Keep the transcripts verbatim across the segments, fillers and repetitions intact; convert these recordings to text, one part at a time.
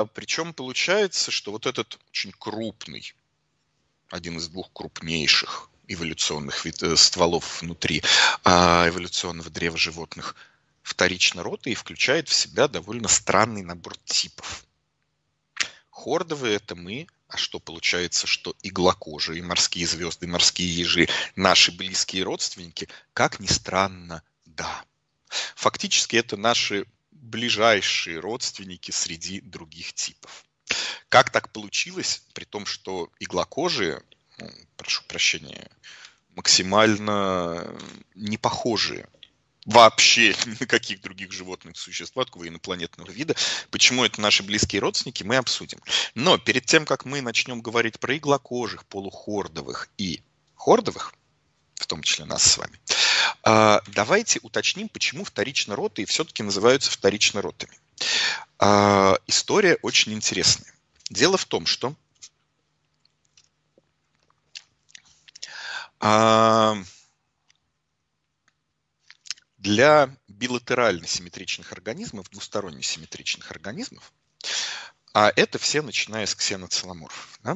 Причем получается, что вот этот очень крупный, один из двух крупнейших эволюционных вид, стволов внутри а, эволюционного древа животных, вторично ротый, включает в себя довольно странный набор типов. Хордовые – это мы, а что получается, что иглокожие, морские звезды, морские ежи – наши близкие родственники? Как ни странно, да. Фактически это наши ближайшие родственники среди других типов. Как так получилось, при том, что иглокожие, ну, прошу прощения, максимально не похожие вообще ни на каких других животных существ, такого инопланетного вида. Почему это наши близкие родственники, мы обсудим. Но перед тем, как мы начнем говорить про иглокожих, полухордовых и хордовых, в том числе нас с вами, давайте уточним, почему вторично-ротые все-таки называются вторично-ротыми. История очень интересная. Дело в том, что для билатерально симметричных организмов, двусторонне симметричных организмов, а это все, начиная с ксеноцеломорфов, да,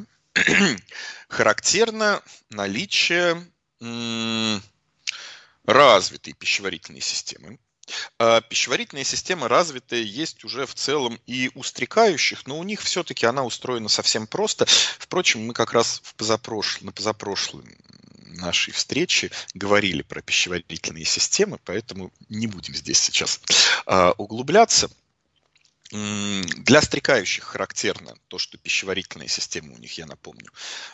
характерно наличие м, развитой пищеварительной системы. А пищеварительная система развитая есть уже в целом и у стрекающих, но у них все-таки она устроена совсем просто. Впрочем, мы как раз в позапрошлом, на позапрошлом нашей встрече говорили про пищеварительные системы, поэтому не будем здесь сейчас а, углубляться. Для стрекающих характерно то, что пищеварительная система у них, я напомню,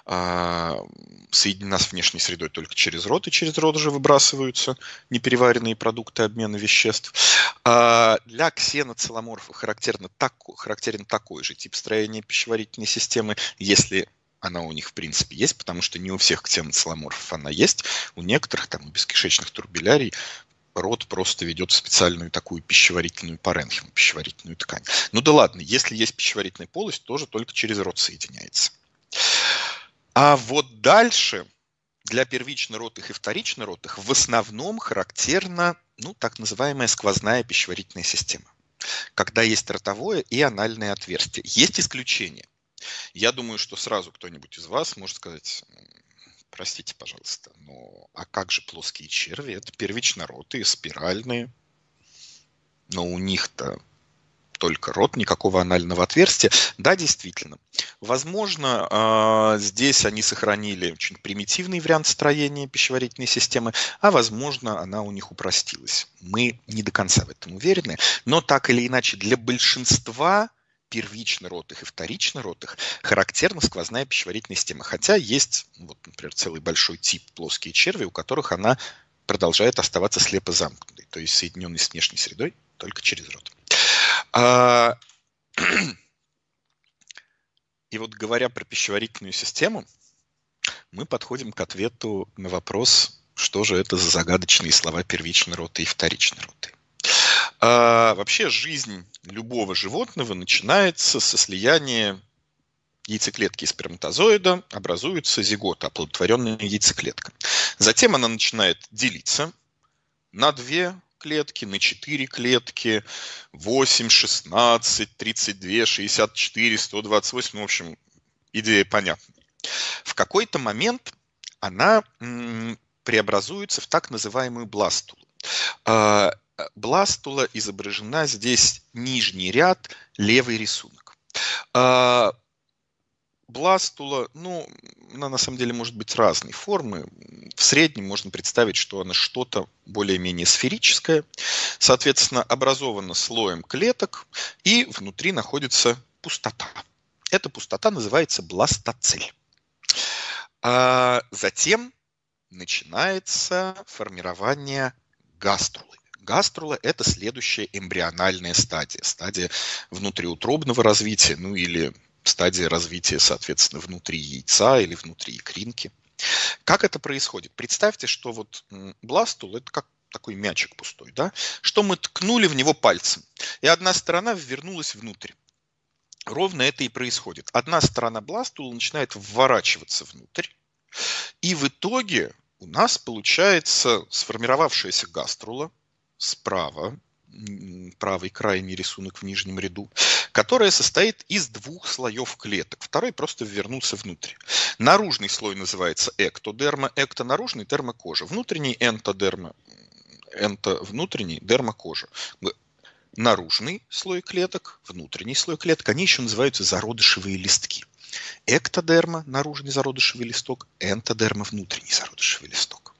соединена с внешней средой только через рот, и через рот же выбрасываются непереваренные продукты обмена веществ. Для ксеноцеломорфа характерно тако, характерен такой же тип строения пищеварительной системы, если она у них в принципе есть, потому что не у всех ксеноцеломорфов она есть, у некоторых, там, у бескишечных турбилярий, рот просто ведет специальную такую пищеварительную паренхиму, пищеварительную ткань. Ну да ладно, если есть пищеварительная полость, тоже только через рот соединяется. А вот дальше для первично-ротых и вторично-ротых в основном характерна, ну, так называемая сквозная пищеварительная система, когда есть ротовое и анальное отверстие. Есть исключения. Я думаю, что сразу кто-нибудь из вас может сказать: простите, пожалуйста, но а как же плоские черви? Это первично-ротые, спиральные. Но у них-то только рот, никакого анального отверстия. Да, действительно. Возможно, здесь они сохранили очень примитивный вариант строения пищеварительной системы, а возможно, она у них упростилась. Мы не до конца в этом уверены. Но так или иначе, для большинства первично-ротых и вторично-ротых характерна сквозная пищеварительная система. Хотя есть, вот, например, целый большой тип плоские черви, у которых она продолжает оставаться слепо замкнутой, то есть соединенной с внешней средой только через рот. А... И вот говоря про пищеварительную систему, мы подходим к ответу на вопрос, что же это за загадочные слова первично-ротые и вторично-ротые. А, вообще жизнь любого животного начинается со слияния яйцеклетки и сперматозоида, образуется зигота, оплодотворенная яйцеклетка. Затем она начинает делиться на две клетки, на четыре клетки, восемь, шестнадцать, тридцать два, шестьдесят четыре, сто двадцать восемь. В общем, идея понятна. В какой-то момент она м, преобразуется в так называемую бластулу. Бластула изображена здесь нижний ряд, левый рисунок. Бластула, ну, она на самом деле может быть разной формы. В среднем можно представить, что она что-то более-менее сферическое, соответственно, образована слоем клеток, и внутри находится пустота. Эта пустота называется бластоцель. А затем начинается формирование гаструлы. Гаструла – это следующая эмбриональная стадия, стадия внутриутробного развития, ну или стадия развития, соответственно, внутри яйца или внутри икринки. Как это происходит? Представьте, что вот бластула – это как такой мячик пустой, да? Что мы ткнули в него пальцем, и одна сторона ввернулась внутрь. Ровно это и происходит. Одна сторона бластулы начинает вворачиваться внутрь, и в итоге у нас получается сформировавшаяся гаструла справа, правый крайний рисунок в нижнем ряду, которая состоит из двух слоев клеток. Второй просто ввернулся внутрь. Наружный слой называется эктодерма, экто наружный, дерма кожа. Внутренний энтодерма, энто внутренний, дерма кожа. Наружный слой клеток, внутренний слой клеток, они еще называются зародышевые листки. Эктодерма, наружный зародышевый листок, энтодерма, внутренний зародышевый листок.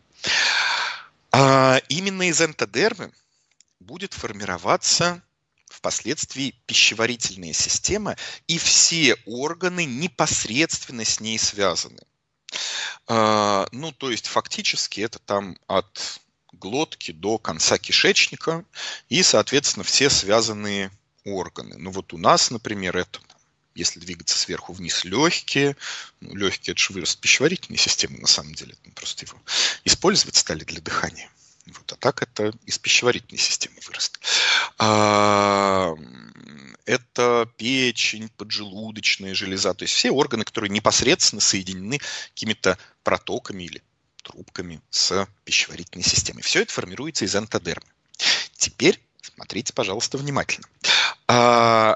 А именно из энтодермы будет формироваться впоследствии пищеварительная система, и все органы непосредственно с ней связаны. А, ну, то есть фактически это там от глотки до конца кишечника и, соответственно, все связанные органы. Ну вот у нас, например, это, если двигаться сверху вниз, легкие. Ну, легкие – это же вырост пищеварительной системы, на самом деле. Просто его использовать стали для дыхания. Вот, а так это из пищеварительной системы вырост. А, это печень, поджелудочная железа. То есть все органы, которые непосредственно соединены какими-то протоками или трубками с пищеварительной системой. Все это формируется из энтодермы. Теперь смотрите, пожалуйста, внимательно. А,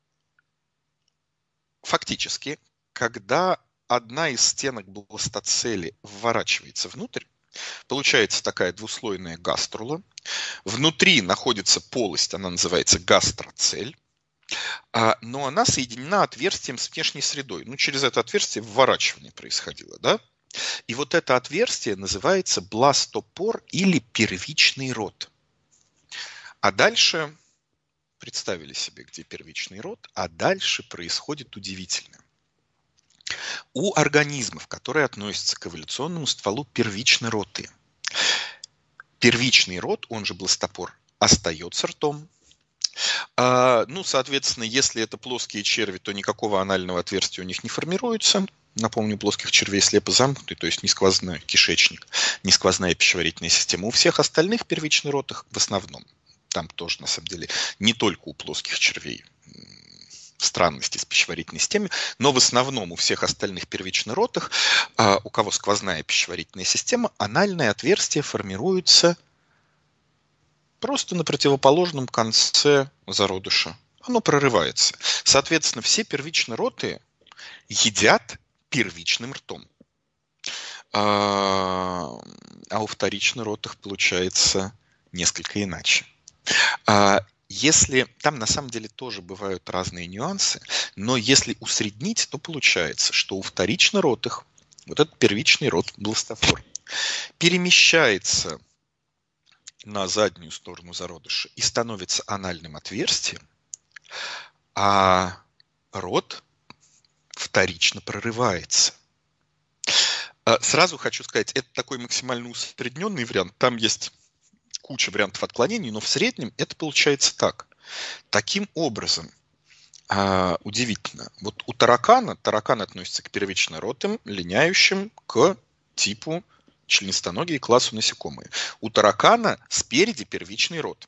фактически, когда одна из стенок бластоцели вворачивается внутрь, получается такая двуслойная гаструла. Внутри находится полость, она называется гастроцель, но она соединена отверстием с внешней средой. Ну, через это отверстие вворачивание происходило, да? И вот это отверстие называется бластопор или первичный рот. А дальше, представили себе, где первичный рот, а дальше происходит удивительное. У организмов, которые относятся к эволюционному стволу первичной роты, первичный рот, он же бластопор, остается ртом. А, ну, соответственно, если это плоские черви, то никакого анального отверстия у них не формируется. Напомню, у плоских червей слепо замкнутый, то есть не сквозной кишечник, не сквозная пищеварительная система. У всех остальных первичный рот их в основном. Там тоже, на самом деле, не только у плоских червей странности с пищеварительной системой, но в основном у всех остальных первичнородных, у кого сквозная пищеварительная система, анальное отверстие формируется просто на противоположном конце зародыша. Оно прорывается. Соответственно, все первичнородные едят первичным ртом. А у вторичнородных получается несколько иначе. Если там на самом деле тоже бывают разные нюансы, но если усреднить, то получается, что у вторичнородных вот этот первичный рот бластофор перемещается на заднюю сторону зародыша и становится анальным отверстием, а рот вторично прорывается. Сразу хочу сказать, это такой максимально усредненный вариант. Там есть куча вариантов отклонений, но в среднем это получается так. Таким образом, а, удивительно, вот у таракана, таракан относится к первичнородным, линяющим к типу членистоногие, классу насекомые. У таракана спереди первичный род,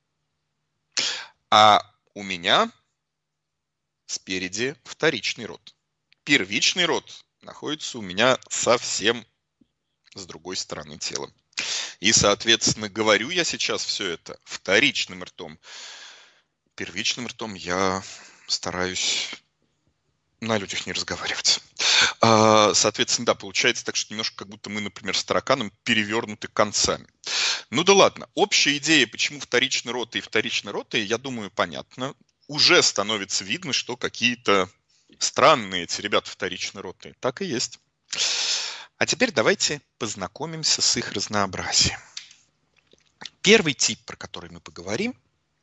а у меня спереди вторичный род. Первичный род находится у меня совсем с другой стороны тела. И, соответственно, говорю я сейчас все это вторичным ртом. Первичным ртом я стараюсь на людях не разговаривать. Соответственно, да, получается так, что немножко как будто мы, например, с тараканом перевернуты концами. Ну да ладно. Общая идея, почему вторичный рот и вторичный рот, я думаю, понятно. Уже становится видно, что какие-то странные эти ребята вторичные роты. Так и есть. А теперь давайте познакомимся с их разнообразием. Первый тип, про который мы поговорим,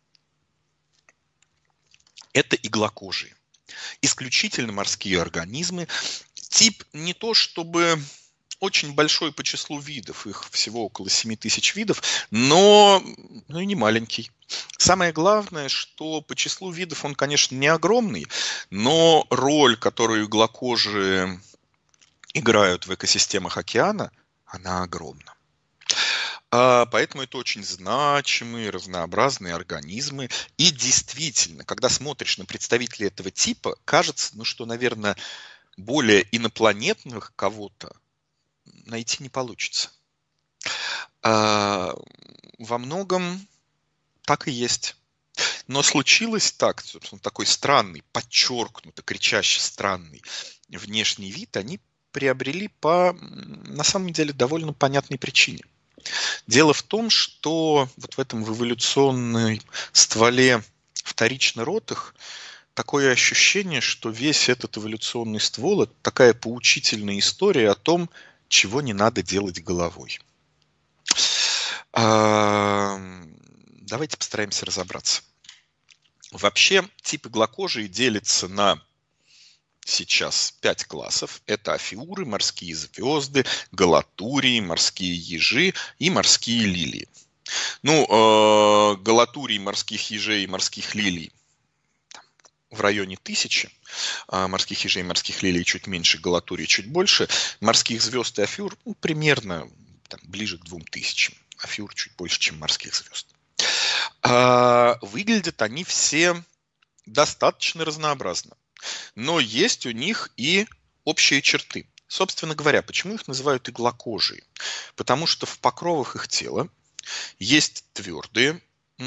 это иглокожие. Исключительно морские организмы. Тип не то чтобы очень большой по числу видов, их всего около семи тысяч видов, но ну, и не маленький. Самое главное, что по числу видов он, конечно, не огромный, но роль, которую иглокожие играют в экосистемах океана, она огромна. Поэтому это очень значимые, разнообразные организмы. И действительно, когда смотришь на представителей этого типа, кажется, ну, что, наверное, более инопланетных кого-то найти не получится. Во многом так и есть. Но случилось так, собственно, такой странный, подчеркнуто, кричаще странный внешний вид они приобрели по, на самом деле, довольно понятной причине. Дело в том, что вот в этом в эволюционной стволе вторично-ротых такое ощущение, что весь этот эволюционный ствол – это такая поучительная история о том, чего не надо делать головой. Давайте постараемся разобраться. Вообще тип иглокожие делится на сейчас пять классов. Это афиуры, морские звезды, галатурии, морские ежи и морские лилии. Ну, э, галатурий, морских ежей и морских лилий в районе тысячи. А морских ежей и морских лилий чуть меньше, галатурий чуть больше. Морских звезд и афиур ну, примерно там, ближе к двум тысячам. Афиур чуть больше, чем морских звезд. А, выглядят они все достаточно разнообразно. Но есть у них и общие черты. Собственно говоря, почему их называют иглокожие? Потому что в покровах их тела есть твердые,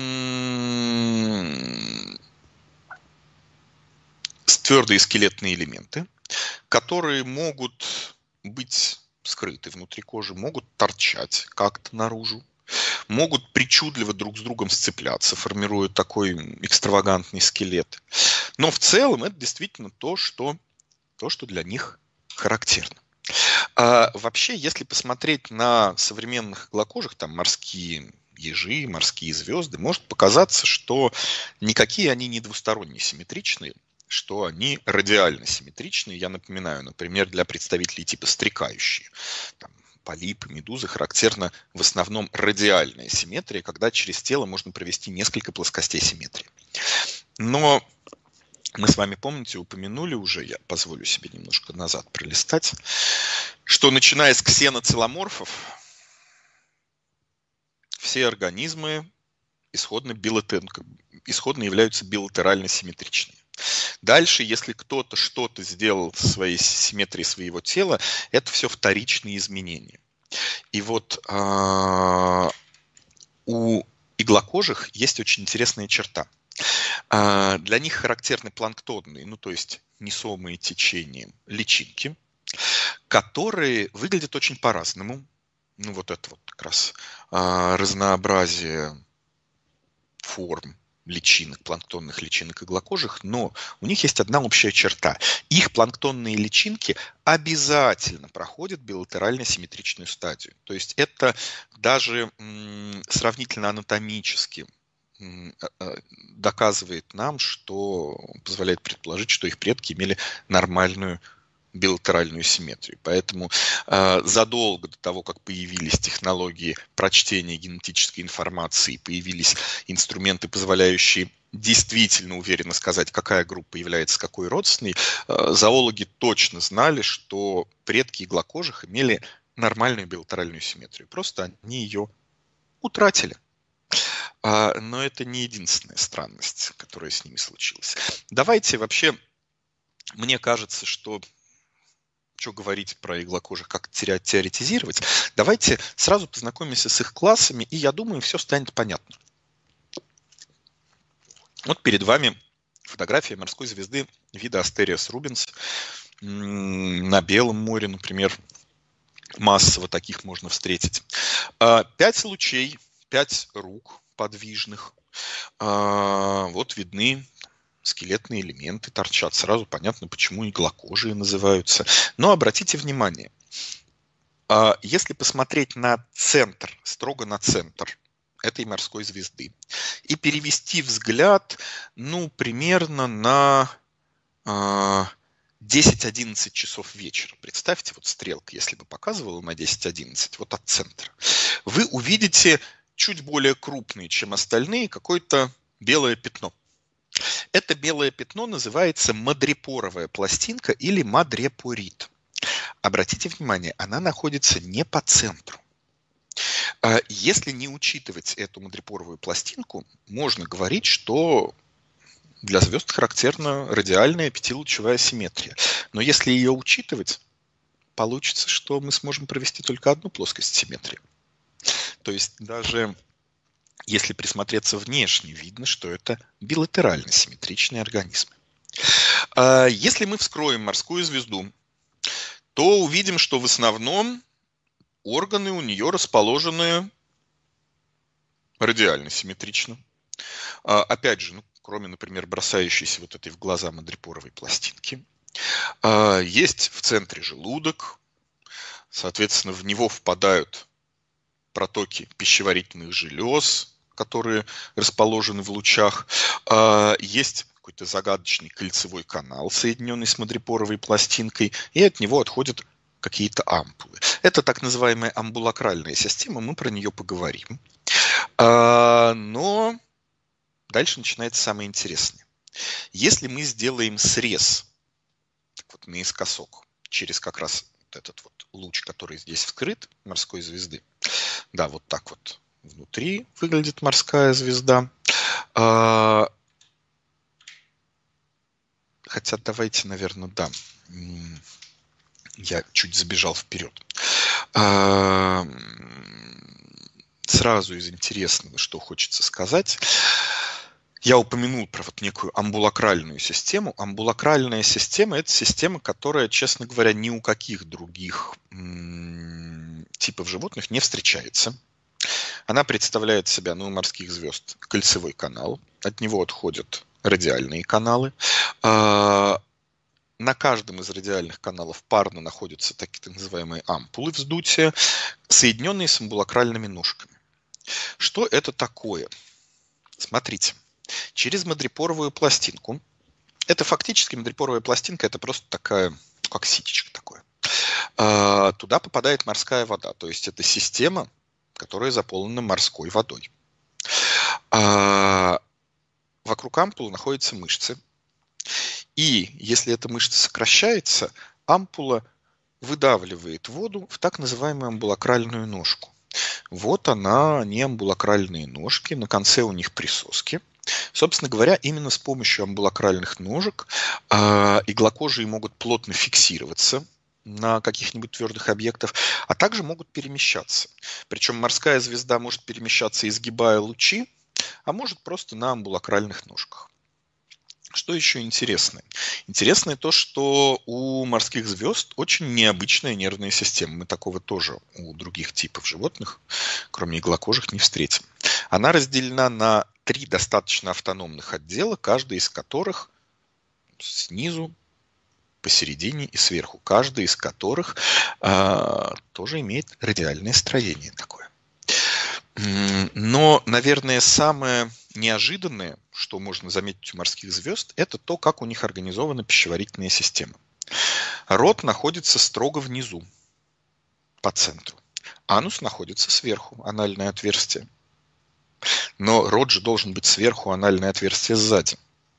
твердые скелетные элементы, которые могут быть скрыты внутри кожи, могут торчать как-то наружу, могут причудливо друг с другом сцепляться, формируя такой экстравагантный скелет. Но в целом это действительно то, что, то, что для них характерно. А вообще, если посмотреть на современных иглокожих, там морские ежи, морские звезды, может показаться, что никакие они не двусторонне симметричные, что они радиально симметричные. Я напоминаю, например, для представителей типа стрекающие. Там, полипы, медузы характерна в основном радиальная симметрия, когда через тело можно провести несколько плоскостей симметрии. Но мы с вами, помните, упомянули уже, я позволю себе немножко назад пролистать, что начиная с ксеноцеломорфов, все организмы исходно, билатер... исходно являются билатерально симметричными. Дальше, если кто-то что-то сделал со своей симметрией своего тела, это все вторичные изменения. И вот э, у иглокожих есть очень интересная черта. Э, для них характерны планктонные, ну то есть несомые течением личинки, которые выглядят очень по-разному. Ну вот это вот как раз э, разнообразие форм личинок, планктонных личинок иглокожих, но у них есть одна общая черта. Их планктонные личинки обязательно проходят билатерально-симметричную стадию. То есть это даже м, сравнительно анатомически м, доказывает нам, что позволяет предположить, что их предки имели нормальную билатеральную симметрию. Поэтому э, задолго до того, как появились технологии прочтения генетической информации, появились инструменты, позволяющие действительно уверенно сказать, какая группа является какой родственной, э, зоологи точно знали, что предки иглокожих имели нормальную билатеральную симметрию. Просто они ее утратили. А, но это не единственная странность, которая с ними случилась. Давайте вообще, мне кажется, что что говорить про иглокожих, как теоретизировать, давайте сразу познакомимся с их классами, и я думаю, все станет понятно. Вот перед вами фотография морской звезды вида Астериас рубенс на Белом море, например. Массово таких можно встретить. Пять лучей, пять рук подвижных. Вот видны скелетные элементы торчат. Сразу понятно, почему иглокожие называются. Но обратите внимание, если посмотреть на центр, строго на центр этой морской звезды, и перевести взгляд, ну, примерно на десять-одиннадцать часов вечера. Представьте, вот стрелка, если бы показывала на десять-одиннадцать, вот от центра, вы увидите чуть более крупные, чем остальные, какое-то белое пятно. Это белое пятно называется мадрепоровая пластинка или мадрепорит. Обратите внимание, она находится не по центру. Если не учитывать эту мадрепоровую пластинку, можно говорить, что для звезд характерна радиальная пятилучевая симметрия. Но если ее учитывать, получится, что мы сможем провести только одну плоскость симметрии. То есть даже Если присмотреться внешне, видно, что это билатерально симметричные организмы. Если мы вскроем морскую звезду, то увидим, что в основном органы у нее расположены радиально симметрично. Опять же, ну, кроме, например, бросающейся вот этой в глаза мадрипоровой пластинки. Есть в центре желудок, соответственно, в него впадают протоки пищеварительных желез, которые расположены в лучах. Есть какой-то загадочный кольцевой канал, соединенный с мадрипоровой пластинкой, и от него отходят какие-то ампулы. Это так называемая амбулакральная система, мы про нее поговорим. Но дальше начинается самое интересное. Если мы сделаем срез так вот, наискосок через как раз вот этот вот луч, который здесь вскрыт, морской звезды, да, вот так вот внутри выглядит морская звезда. Хотя давайте, наверное, да, я чуть забежал вперед. Сразу из интересного, что хочется сказать. Я упомянул про вот некую амбулакральную систему. Амбулакральная система – это система, которая, честно говоря, ни у каких других типов животных не встречается. Она представляет себя, ну, у морских звезд кольцевой канал. От него отходят радиальные каналы. На каждом из радиальных каналов парно находятся так называемые ампулы вздутия, соединенные с амбулакральными ножками. Что это такое? Смотрите. Через мадрипоровую пластинку, это фактически мадрипоровая пластинка, это просто такая, как ситечко такое, туда попадает морская вода, то есть это система, которая заполнена морской водой. Вокруг ампулы находятся мышцы, и если эта мышца сокращается, ампула выдавливает воду в так называемую амбулакральную ножку. Вот она, они амбулакральные ножки, на конце у них присоски. Собственно говоря, именно с помощью амбулакральных ножек э, иглокожие могут плотно фиксироваться на каких-нибудь твердых объектах, а также могут перемещаться. Причем морская звезда может перемещаться, изгибая лучи, а может просто на амбулакральных ножках. Что еще интересное? Интересное то, что у морских звезд очень необычная нервная система. Мы такого тоже у других типов животных, кроме иглокожих, не встретим. Она разделена на три достаточно автономных отдела, каждый из которых снизу, посередине и сверху. Каждый из которых э, тоже имеет радиальное строение такое. Но, наверное, самое неожиданное, что можно заметить у морских звезд, это то, как у них организована пищеварительная система. Рот находится строго внизу, по центру. Анус находится сверху, анальное отверстие. Но рот же должен быть сверху, анальное отверстие сзади.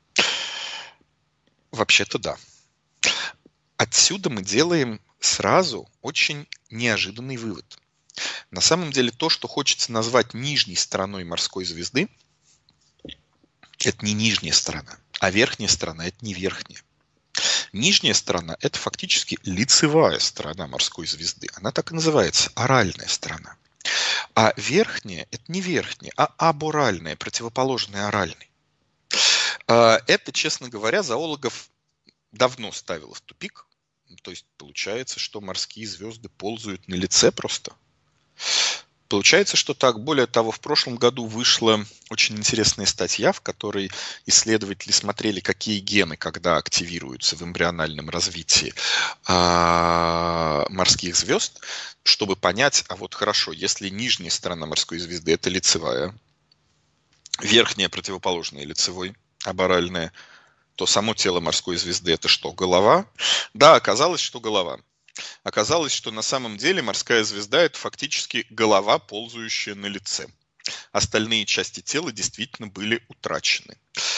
Вообще-то да. Отсюда мы делаем сразу очень неожиданный вывод. На самом деле то, что хочется назвать нижней стороной морской звезды, это не нижняя сторона, а верхняя сторона – это не верхняя. Нижняя сторона – это фактически лицевая сторона морской звезды. Она так и называется – оральная сторона. А верхняя – это не верхняя, а аборальная, противоположная оральной. Это, честно говоря, зоологов давно ставило в тупик. То есть получается, что морские звезды ползают на лице просто. Получается, что так. Более того, в прошлом году вышла очень интересная статья, в которой исследователи смотрели, какие гены, когда активируются в эмбриональном развитии а, морских звезд, чтобы понять, а вот хорошо, если нижняя сторона морской звезды – это лицевая, верхняя противоположная лицевой, аборальная, то само тело морской звезды – это что, голова? Да, оказалось, что голова. Оказалось, что на самом деле морская звезда – это фактически голова, ползающая на лице. Остальные части тела действительно были утрачены.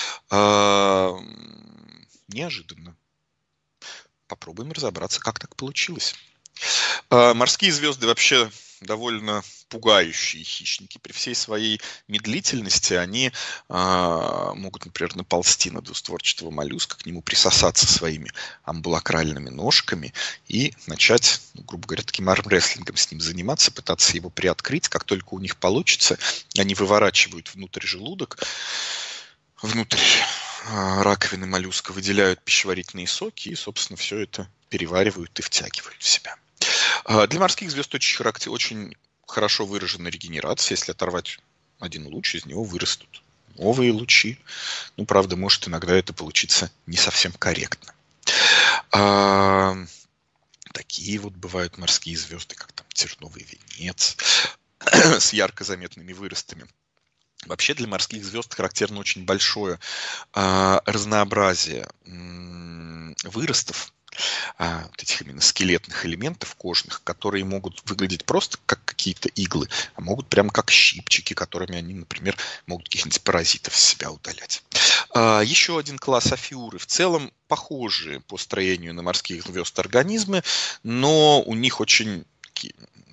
Неожиданно. Попробуем разобраться, как так получилось. Морские звезды вообще довольно пугающие хищники. При всей своей медлительности они а, могут, например, наползти на двустворчатого моллюска, к нему присосаться своими амбулакральными ножками и начать, ну, грубо говоря, таким армрестлингом с ним заниматься, пытаться его приоткрыть. Как только у них получится, они выворачивают внутрь желудок, внутрь а, раковины моллюска, выделяют пищеварительные соки и, собственно, все это переваривают и втягивают в себя. А, для морских звезд очень, характер, очень хорошо выражена регенерация. Если оторвать один луч, из него вырастут новые лучи. Ну, правда, может иногда это получиться не совсем корректно. А, такие вот бывают морские звезды, как там терновый венец с ярко заметными выростами. Вообще для морских звезд характерно очень большое а, разнообразие м, выростов, а, вот этих именно скелетных элементов кожных, которые могут выглядеть просто как какие-то иглы, а могут прямо как щипчики, которыми они, например, могут каких-нибудь паразитов с себя удалять. А, еще один класс афиуры. В целом похожие по строению на морских звезд организмы, но у них очень такие...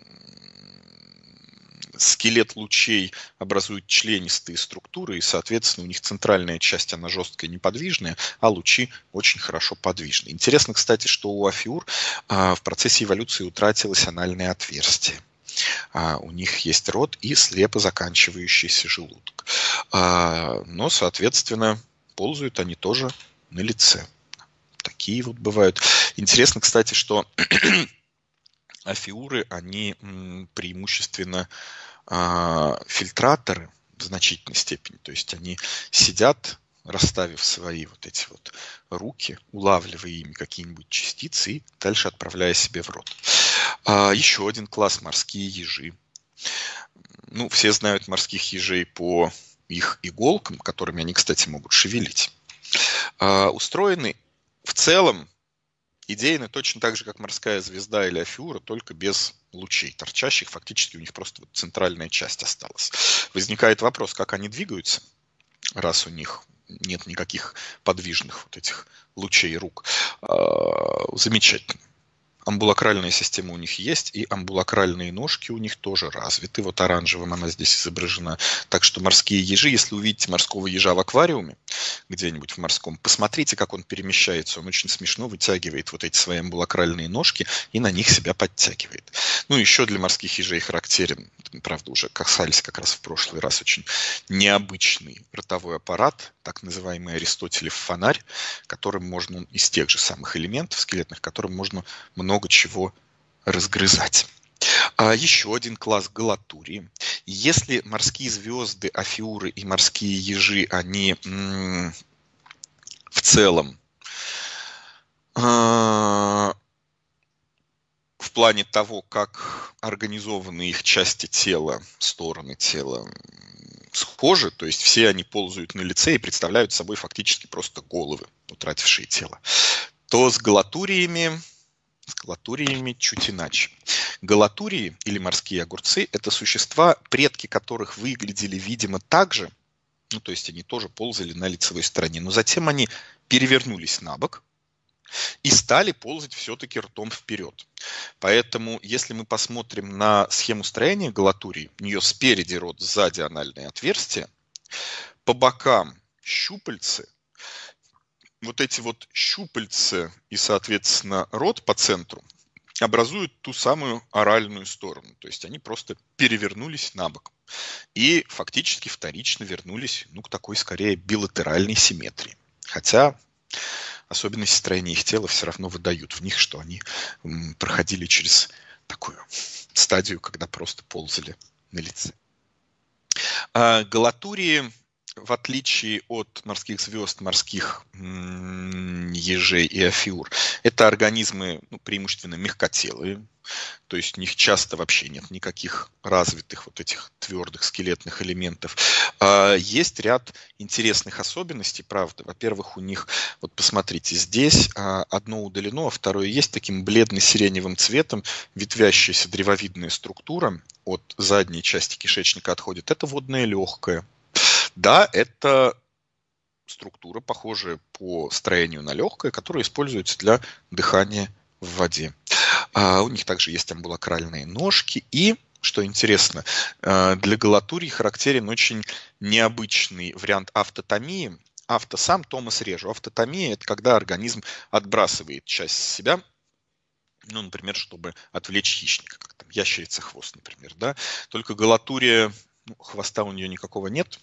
Скелет лучей образует членистые структуры, и, соответственно, у них центральная часть, она жесткая, неподвижная, а лучи очень хорошо подвижны. Интересно, кстати, что у афиур а, в процессе эволюции утратилось анальное отверстие. А, у них есть рот и слепо заканчивающийся желудок. А, но, соответственно, ползают они тоже на лице. Такие вот бывают. Интересно, кстати, что афиуры, они м, преимущественно а, фильтраторы в значительной степени. То есть они сидят, расставив свои вот эти вот руки, улавливая ими какие-нибудь частицы и дальше отправляя себе в рот. А, еще один класс — морские ежи. Ну, все знают морских ежей по их иголкам, которыми они, кстати, могут шевелить. А, устроены в целом идейно точно так же, как морская звезда или афиура, только без лучей торчащих. Фактически у них просто вот центральная часть осталась. Возникает вопрос, как они двигаются, раз у них нет никаких подвижных вот этих лучей рук. Замечательно. Амбулакральная система у них есть, и амбулакральные ножки у них тоже развиты. Вот оранжевым она здесь изображена. Так что морские ежи, если увидите морского ежа в аквариуме, где-нибудь в морском, посмотрите, как он перемещается. Он очень смешно вытягивает вот эти свои амбулакральные ножки и на них себя подтягивает. Ну, еще для морских ежей характерен, правда, уже касались как раз в прошлый раз, очень необычный ротовой аппарат, так называемый Аристотелев фонарь, которым можно, из тех же самых элементов скелетных, которым можно много много чего разгрызать. А еще один класс — галатурии. Если морские звезды, афиуры и морские ежи, они м- в целом э- в плане того, как организованы их части тела, стороны тела, схожи, то есть все они ползают на лице и представляют собой фактически просто головы, утратившие тело, то с галатуриями С галатуриями чуть иначе. Галатурии или морские огурцы — это существа, предки которых выглядели, видимо, так же, ну, то есть они тоже ползали на лицевой стороне, но затем они перевернулись на бок и стали ползать все-таки ртом вперед. Поэтому, если мы посмотрим на схему строения галатурии, у нее спереди рот, сзади анальное отверстие, по бокам щупальцы, вот эти вот щупальца и, соответственно, рот по центру образуют ту самую оральную сторону. То есть они просто перевернулись на бок. И фактически вторично вернулись, ну, к такой, скорее, билатеральной симметрии. Хотя особенности строения их тела все равно выдают в них, что они м, проходили через такую стадию, когда просто ползали на лице. А галатурии, в отличие от морских звезд, морских м, ежей и афиур, это организмы, ну, преимущественно мягкотелые, то есть у них часто вообще нет никаких развитых вот этих твердых скелетных элементов. А есть ряд интересных особенностей, правда. Во-первых, у них, вот посмотрите, здесь а, одно удалено, а второе есть таким бледно-сиреневым цветом, ветвящаяся древовидная структура от задней части кишечника отходит. Это водное легкое. Да, это структура, похожая по строению на легкое, которая используется для дыхания в воде. А у них также есть амбулакральные ножки и что интересно, для галатурий характерен очень необычный вариант автотомии. Авто сам, томос режу. Автотомия – это когда организм отбрасывает часть себя, ну, например, чтобы отвлечь хищника, как там ящерица хвост, например, да. Только галатурия, ну, хвоста у нее никакого нет.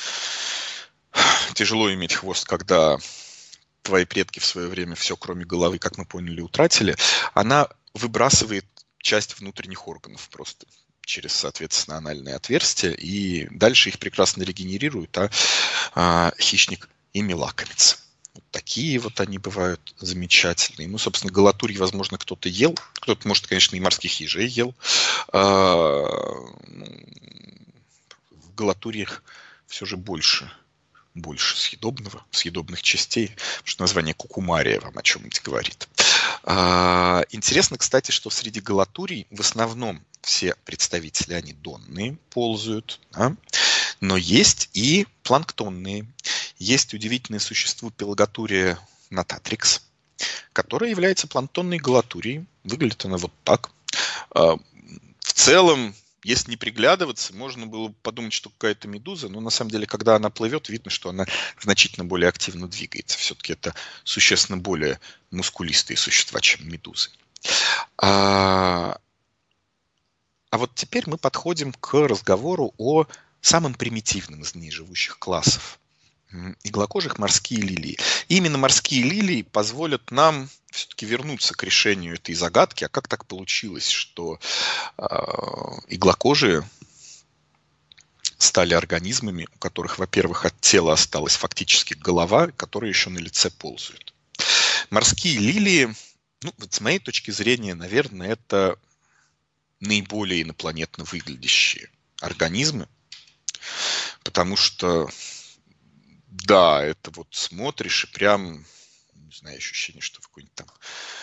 Тяжело иметь хвост, когда твои предки в свое время все, кроме головы, как мы поняли, утратили. Она выбрасывает часть внутренних органов просто через, соответственно, анальные отверстия, и дальше их прекрасно регенерируют, а, а хищник ими лакомится. Вот такие вот они бывают замечательные. Ну, собственно, галатурий, возможно, кто-то ел, кто-то, может, конечно, и морских ежей ел. А, ну, в галатуриях все же больше, больше съедобного, съедобных частей, потому что название кукумария вам о чем-нибудь говорит. А, интересно, кстати, что среди галатурий в основном все представители, они донные, ползают, да? Но есть и планктонные. Есть удивительное существо пелаготурия нататрикс, которое является планктонной галатурией. Выглядит она вот так. А, в целом, если не приглядываться, можно было бы подумать, что какая-то медуза, но на самом деле, когда она плывет, видно, что она значительно более активно двигается. Все-таки это существенно более мускулистые существа, чем медузы. А, а вот теперь мы подходим к разговору о самым примитивным из ныне живущих классов иглокожих — морские лилии. И именно морские лилии позволят нам все-таки вернуться к решению этой загадки. А как так получилось, что э, иглокожие стали организмами, у которых, во-первых, от тела осталась фактически голова, которые еще на лице ползают? Морские лилии, ну, вот с моей точки зрения, наверное, это наиболее инопланетно выглядящие организмы, потому что да, это вот смотришь и прям, не знаю, ощущение, что в какой-нибудь там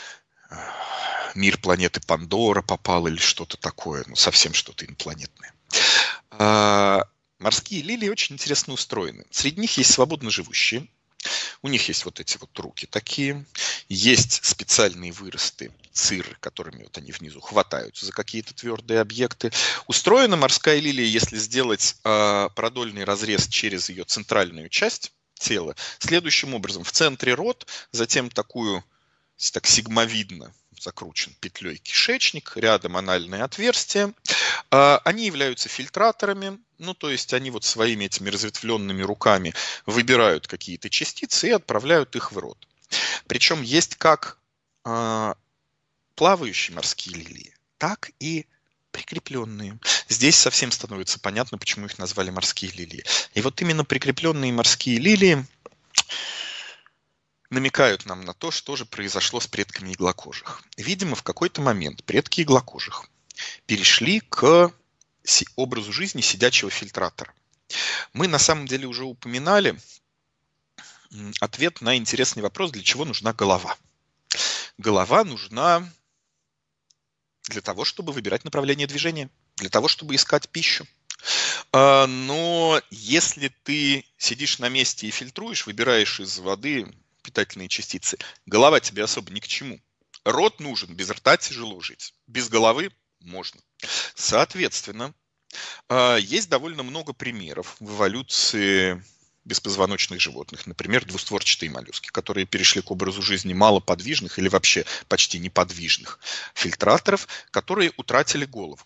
мир планеты Пандора попал или что-то такое, ну совсем что-то инопланетное. А, морские лилии очень интересно устроены. Среди них есть свободно живущие. У них есть вот эти вот руки такие. Есть специальные выросты, цирры, которыми вот они внизу хватаются за какие-то твердые объекты. Устроена морская лилия, если сделать э, продольный разрез через ее центральную часть тела, следующим образом: в центре рот, затем такую, так сигмовидно закручен петлей кишечник, рядом анальное отверстие. Э, они являются фильтраторами. Ну, то есть они вот своими этими разветвленными руками выбирают какие-то частицы и отправляют их в рот. Причем есть как э, плавающие морские лилии, так и прикрепленные. Здесь совсем становится понятно, почему их назвали морские лилии. И вот именно прикрепленные морские лилии намекают нам на то, что же произошло с предками иглокожих. Видимо, в какой-то момент предки иглокожих перешли к образу жизни сидячего фильтратора. Мы на самом деле уже упоминали ответ на интересный вопрос, для чего нужна голова. Голова нужна для того, чтобы выбирать направление движения, для того, чтобы искать пищу. Но если ты сидишь на месте и фильтруешь, выбираешь из воды питательные частицы, голова тебе особо ни к чему. Рот нужен, без рта тяжело жить, без головы можно. Соответственно, есть довольно много примеров в эволюции беспозвоночных животных, например, двустворчатые моллюски, которые перешли к образу жизни малоподвижных или вообще почти неподвижных фильтраторов, которые утратили голову.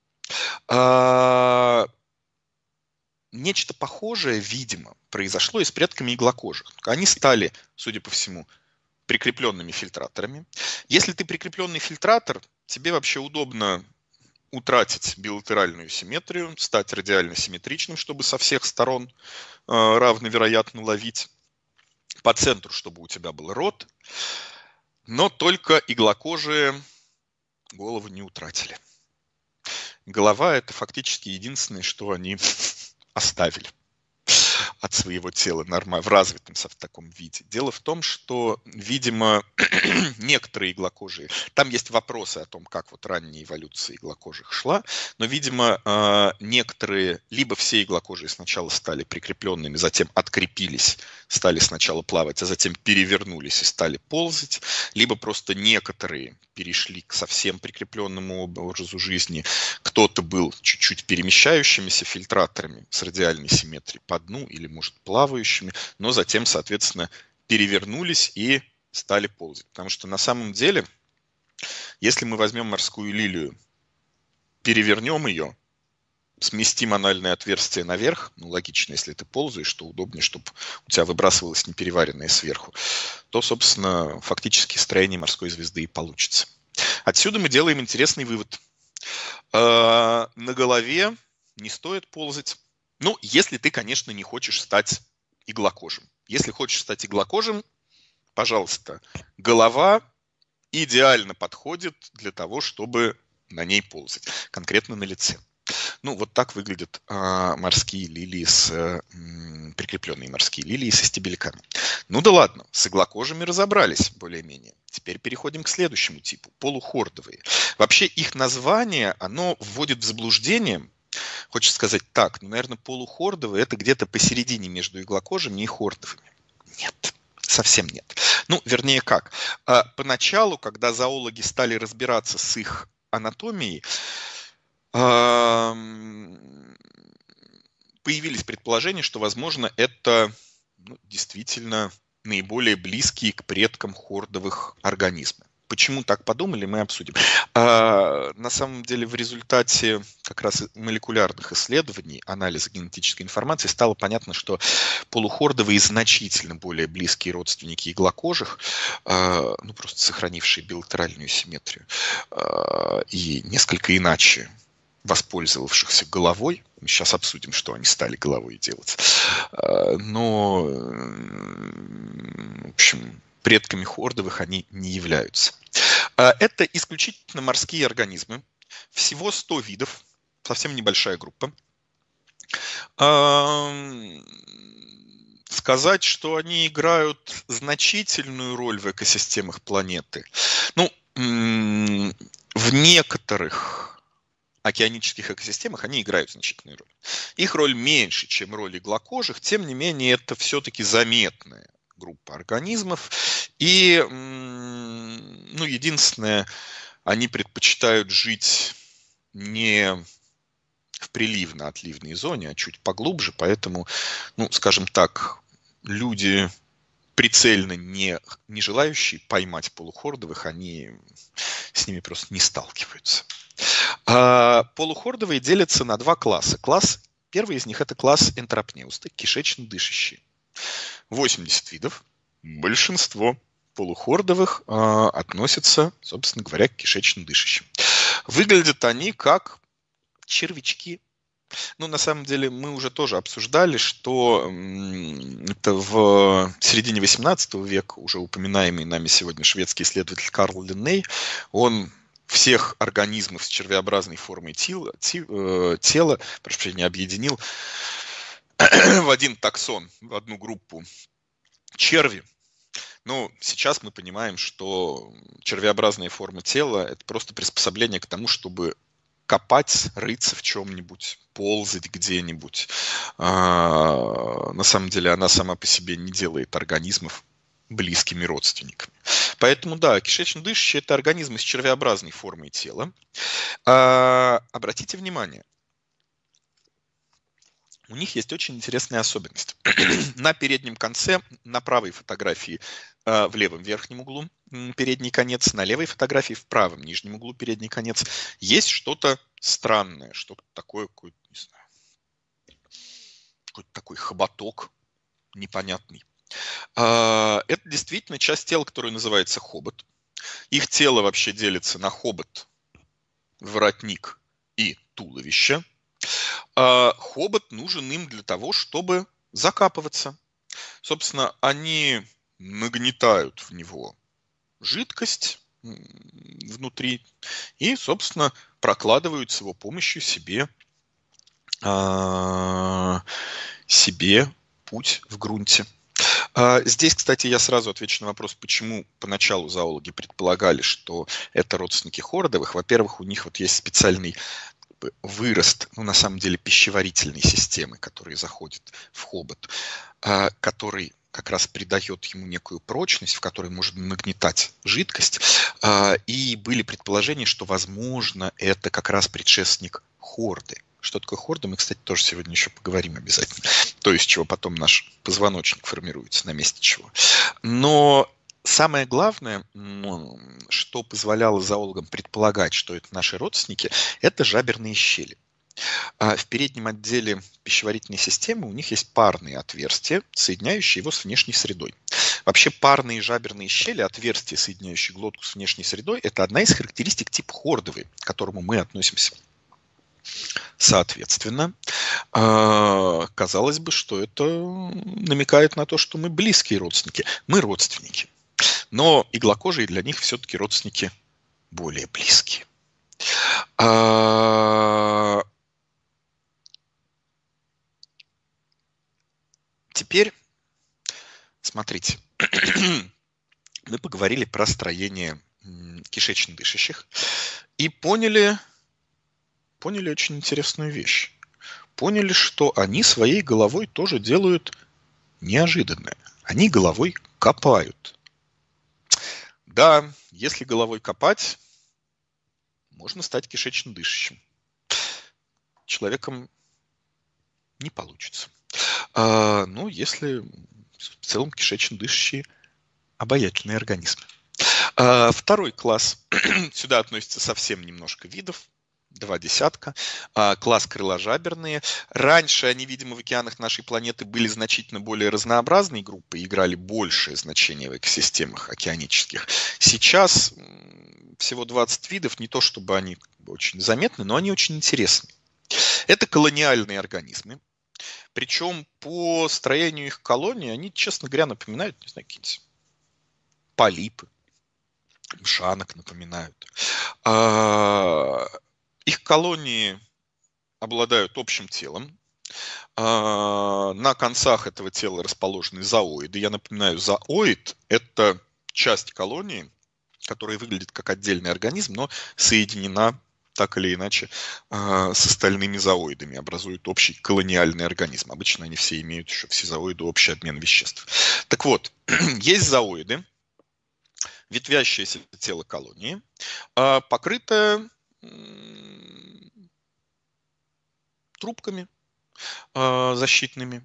Нечто похожее, видимо, произошло и с предками иглокожих. Они стали, судя по всему, прикрепленными фильтраторами. Если ты прикрепленный фильтратор, тебе вообще удобно утратить билатеральную симметрию, стать радиально симметричным, чтобы со всех сторон э, равновероятно ловить. По центру, чтобы у тебя был рот. Но только иглокожие голову не утратили. Голова — это фактически единственное, что они оставили от своего тела в развитом в таком виде. Дело в том, что, видимо, некоторые иглокожие, там есть вопросы о том, как вот ранняя эволюция иглокожих шла, но, видимо, некоторые, либо все иглокожие сначала стали прикрепленными, затем открепились, стали сначала плавать, а затем перевернулись и стали ползать, либо просто некоторые перешли к совсем прикрепленному образу жизни. Кто кто-то был чуть-чуть перемещающимися фильтраторами с радиальной симметрией по дну или, может, плавающими, но затем, соответственно, перевернулись и стали ползать. Потому что на самом деле, если мы возьмем морскую лилию, перевернем ее, сместим анальное отверстие наверх, ну, логично, если ты ползаешь, что удобнее, чтобы у тебя выбрасывалось непереваренное сверху, то, собственно, фактически строение морской звезды и получится. Отсюда мы делаем интересный вывод. На голове не стоит ползать. Ну, если ты, конечно, не хочешь стать иглокожим. Если хочешь стать иглокожим, пожалуйста, голова идеально подходит для того, чтобы на ней ползать, конкретно на лице. Ну, вот так выглядят а, морские лилии, с, м, прикрепленные морские лилии со стебельками. Ну да ладно, с иглокожими разобрались более-менее. Теперь переходим к следующему типу, полухордовые. Вообще их название, оно вводит в заблуждение. Хочется сказать так, ну, наверное, полухордовые это где-то посередине между иглокожими и хордовыми. Нет. Совсем нет. Ну, вернее как. А, поначалу, когда зоологи стали разбираться с их анатомией, а, появились предположения, что, возможно, это ну, действительно наиболее близкие к предкам хордовых организмы. Почему так подумали, мы обсудим. А, на самом деле, в результате как раз молекулярных исследований, анализа генетической информации, стало понятно, что полухордовые значительно более близкие родственники иглокожих, а, ну, просто сохранившие билатеральную симметрию, а, и несколько иначе воспользовавшихся головой. Мы сейчас обсудим, что они стали головой делать. А, но, в общем, предками хордовых они не являются. Это исключительно морские организмы. Всего сто видов, совсем небольшая группа. Сказать, что они играют значительную роль в экосистемах планеты. Ну, в некоторых океанических экосистемах они играют значительную роль. Их роль меньше, чем роль иглокожих, тем не менее это все-таки заметная группа организмов. И, ну, единственное, они предпочитают жить не в приливно-отливной зоне, а чуть поглубже, поэтому, ну, скажем так, люди прицельно не, не желающие поймать полухордовых, они с ними просто не сталкиваются. А полухордовые делятся на два класса. Класс, первый из них это класс энтеропнеусты, кишечно дышащие. восемьдесят видов. Большинство полухордовых э, относятся, собственно говоря, к кишечно дышащим. Выглядят они как червячки. Ну, на самом деле, мы уже тоже обсуждали, что это в середине восемнадцатого века уже упоминаемый нами сегодня шведский исследователь Карл Линней, он всех организмов с червеобразной формой тела, тела прошу прощения, объединил в один таксон, в одну группу черви. Но сейчас мы понимаем, что червеобразная форма тела – это просто приспособление к тому, чтобы копать, рыться в чем-нибудь, ползать где-нибудь. А, на самом деле она сама по себе не делает организмов близкими родственниками. Поэтому, да, кишечно-дышащие – это организмы с червеобразной формой тела. А, обратите внимание, у них есть очень интересная особенность. На переднем конце, на правой фотографии в левом верхнем углу передний конец, на левой фотографии в правом нижнем углу передний конец есть что-то странное, что-то такое, какой-то, не знаю, какой-то такой хоботок непонятный. Это действительно часть тела, которая называется хобот. Их тело вообще делится на хобот, воротник и туловище. Хобот нужен им для того, чтобы закапываться. Собственно, они нагнетают в него жидкость внутри и, собственно, прокладывают с его помощью себе, себе путь в грунте. Здесь, кстати, я сразу отвечу на вопрос, почему поначалу зоологи предполагали, что это родственники хордовых. Во-первых, у них вот есть специальный вырост, ну, на самом деле, пищеварительной системы, который заходит в хобот, который как раз придает ему некую прочность, в которой можно нагнетать жидкость. И были предположения, что, возможно, это как раз предшественник хорды. Что такое хорда, мы, кстати, тоже сегодня еще поговорим обязательно. То есть, чего потом наш позвоночник формируется, на месте чего. Но самое главное, что позволяло зоологам предполагать, что это наши родственники, это жаберные щели. В переднем отделе пищеварительной системы у них есть парные отверстия, соединяющие его с внешней средой. Вообще парные жаберные щели, отверстия, соединяющие глотку с внешней средой, это одна из характеристик типа хордовой, к которому мы относимся. Соответственно, казалось бы, что это намекает на то, что мы близкие родственники. Мы родственники. Но иглокожие для них все-таки родственники более близкие. Теперь, смотрите, мы поговорили про строение кишечно-дышащих и поняли, поняли очень интересную вещь. Поняли, что они своей головой тоже делают неожиданное. Они головой копают. Да, если головой копать, можно стать кишечно-дышащим. Человеком не получится. А, ну, если в целом кишечно-дышащие обаятельные организмы. А, второй класс. Сюда относится совсем немножко видов. Два десятка. А, класс крыложаберные. Раньше они, видимо, в океанах нашей планеты были значительно более разнообразной группой, играли большее значение в экосистемах океанических. Сейчас всего двадцать видов, не то чтобы они очень заметны, но они очень интересны. Это колониальные организмы. Причем по строению их колонии они, честно говоря, напоминают, не знаю, какие-нибудь полипы, мшанок напоминают. Их колонии обладают общим телом. На концах этого тела расположены зооиды. Я напоминаю, зооид – это часть колонии, которая выглядит как отдельный организм, но соединена так или иначе с остальными зооидами, образуют общий колониальный организм. Обычно они все имеют еще, все зооиды, общий обмен веществ. Так вот, есть зооиды, ветвящееся тело колонии, покрытое трубками защитными.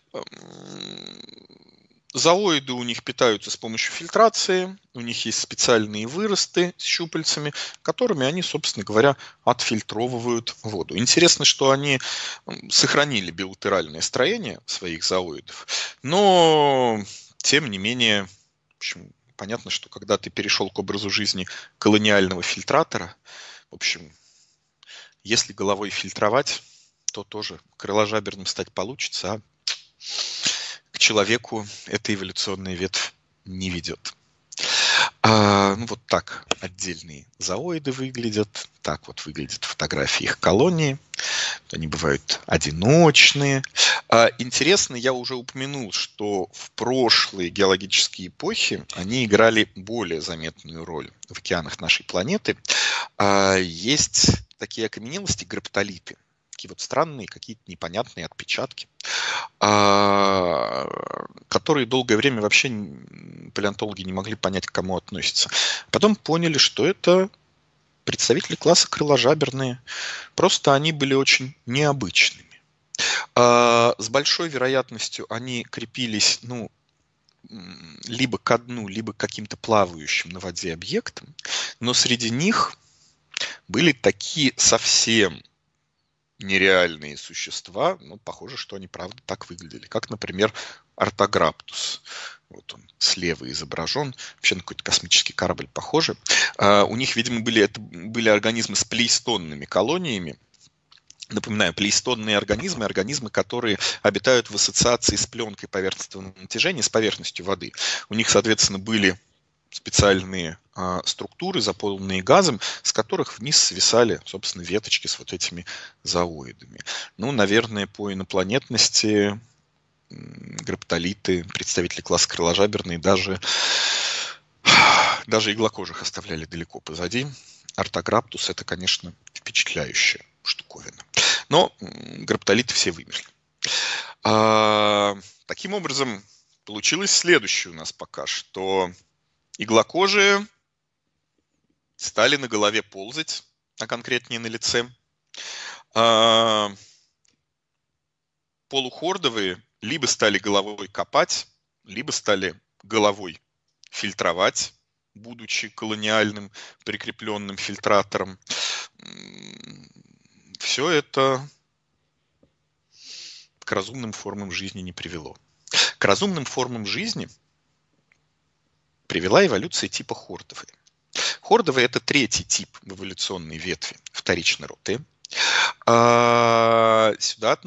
Зооиды у них питаются с помощью фильтрации, у них есть специальные выросты с щупальцами, которыми они, собственно говоря, отфильтровывают воду. Интересно, что они сохранили билатеральное строение своих зооидов, но, тем не менее, в общем, понятно, что когда ты перешел к образу жизни колониального фильтратора, в общем, если головой фильтровать, то тоже крыложаберным стать получится, а к человеку эта эволюционная ветвь не ведет. А, ну, вот так отдельные зооиды выглядят. Так вот выглядят фотографии их колонии. Они бывают одиночные. А, интересно, я уже упомянул, что в прошлые геологические эпохи они играли более заметную роль в океанах нашей планеты. А, есть такие окаменелости, граптолиты. Такие вот странные, какие-то непонятные отпечатки, которые долгое время вообще палеонтологи не могли понять, к кому относятся. Потом поняли, что это представители класса крыложаберные. Просто они были очень необычными. С большой вероятностью они крепились, ну, либо ко дну, либо к каким-то плавающим на воде объектам. Но среди них были такие совсем нереальные существа, ну, похоже, что они, правда, так выглядели. Как, например, ортограптус. Вот он слева изображен. Вообще на какой-то космический корабль похоже. А, у них, видимо, были, это были организмы с плейстонными колониями. Напоминаю, плейстонные организмы, организмы, которые обитают в ассоциации с пленкой поверхностного натяжения, с поверхностью воды. У них, соответственно, были специальные а, структуры, заполненные газом, с которых вниз свисали, собственно, веточки с вот этими зооидами. Ну, наверное, по инопланетности граптолиты, представители класса крыложаберные, даже, даже иглокожих оставляли далеко позади. Ортограптус – это, конечно, впечатляющая штуковина. Но граптолиты все вымерли. А, таким образом, получилось следующее у нас пока, что иглокожие стали на голове ползать, а конкретнее на лице. А, полухордовые либо стали головой копать, либо стали головой фильтровать, будучи колониальным прикрепленным фильтратором. Все это к разумным формам жизни не привело. К разумным формам жизни привела эволюция типа хордовые. Хордовые – это третий тип в эволюционной ветви вторичной роты. Сюда